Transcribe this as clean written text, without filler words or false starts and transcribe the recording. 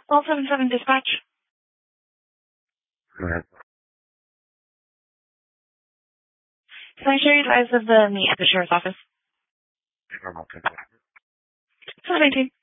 1277 dispatch. Go ahead. Can I share your advice of the meet at the sheriff's office? Sure, okay. 719.